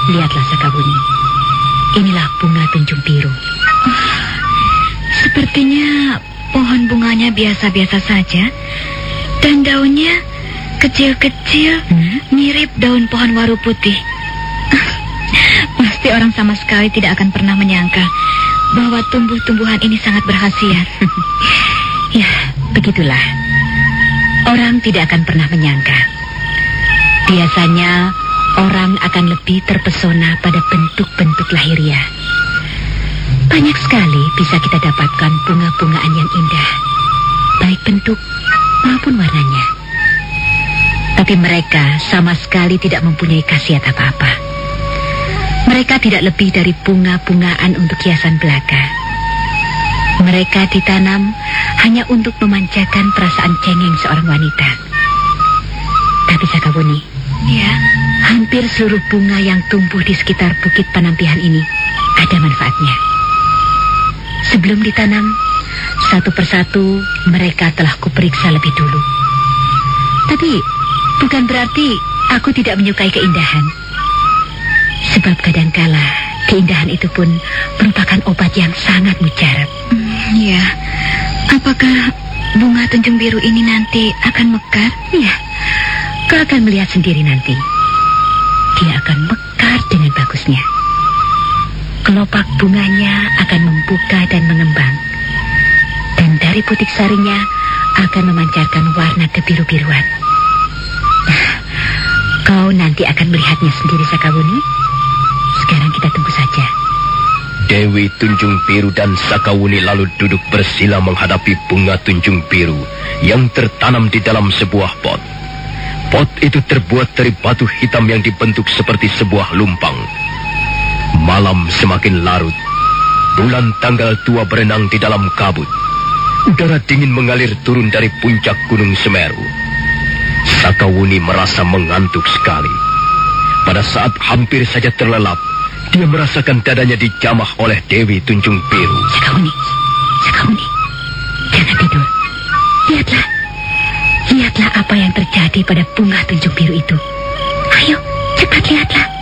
Lihatlah Sakawuni. Inilah bunga tunjung biru. Sepertinya pohon bunganya biasa-biasa saja. Dan daunnya kecil-kecil, mirip daun pohon waru putih. Pasti orang sama sekali tidak akan pernah menyangka bahwa tumbuh-tumbuhan ini sangat berkhasiat. Ya, begitulah. Orang tidak akan pernah menyangka. Biasanya orang akan lebih terpesona pada bentuk-bentuk lahiriah. Banyak sekali bisa kita dapatkan bunga-bungaan yang indah, baik bentuk maupun warnanya. Tapi mereka sama sekali tidak mempunyai khasiat apa-apa. Mereka tidak lebih dari bunga-bungaan untuk hiasan belaka. Mereka ditanam hanya untuk memanjakan perasaan cengeng seorang wanita. Tapi Sakawuni, ya, hampir seluruh bunga yang tumbuh di sekitar Bukit Panampihan ini ada manfaatnya. Sebelum ditanam, satu persatu mereka telah kuperiksa lebih dulu. Tapi bukan berarti aku tidak menyukai keindahan. Sebab kadangkala keindahan itu pun merupakan obat yang sangat mujarab. Ya, apakah bunga tunjung biru ini nanti akan mekar? Ya, kau akan melihat sendiri nanti. Dia akan mekar dengan bagusnya. Kelopak bunganya akan membuka dan mengembang. Dan dari putik sarinya akan memancarkan warna kebiru-biruan. Kau nanti akan melihatnya sendiri, Sakawuni. Sekarang kita tunggu saja. Dewi Tunjung Biru dan Sakawuni lalu duduk bersila menghadapi bunga tunjung biru yang tertanam di dalam sebuah pot. Pot itu terbuat dari batu hitam yang dibentuk seperti sebuah lumpang. Malam semakin larut. Bulan tanggal tua berenang di dalam kabut. Udara dingin mengalir turun dari puncak Gunung Semeru. Sakawuni merasa mengantuk sekali. Pada saat hampir saja terlelap, dia merasakan dadanya dijamah oleh Dewi Tunjung Biru. Sakawuni, Sakawuni, jangan tidur. Lihatlah, lihatlah apa yang terjadi pada bunga tunjung biru itu. Ayo, cepat lihatlah.